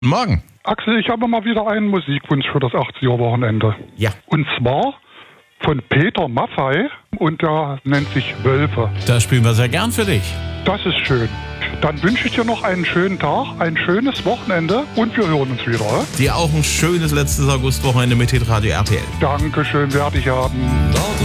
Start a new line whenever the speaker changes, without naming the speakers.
Morgen.
Axel, ich habe mal wieder einen Musikwunsch für das 80er-Wochenende.
Ja.
Und zwar von Peter Maffay und der nennt sich Wölfe.
Das spielen wir sehr gern für dich.
Das ist schön. Dann wünsche ich dir noch einen schönen Tag, ein schönes Wochenende und wir hören uns wieder.
Dir auch ein schönes letztes Augustwochenende mit Hitradio RTL.
Dankeschön, werde ich haben.